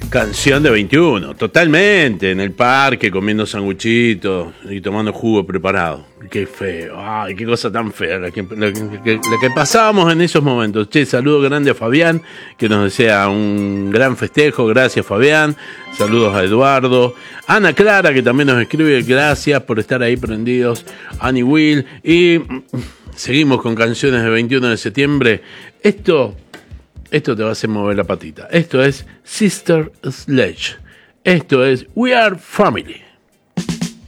Canción de 21, totalmente, en el parque, comiendo sanguchitos y tomando jugo preparado. Qué feo, ay, qué cosa tan fea la que pasábamos en esos momentos. Che, saludo grande a Fabián, que nos desea un gran festejo. Gracias, Fabián. Saludos a Eduardo. Ana Clara, que también nos escribe, gracias por estar ahí prendidos. Annie Will. Y seguimos con canciones de 21 de septiembre. Esto te va a hacer mover la patita. Esto es Sister Sledge. Esto es We Are Family.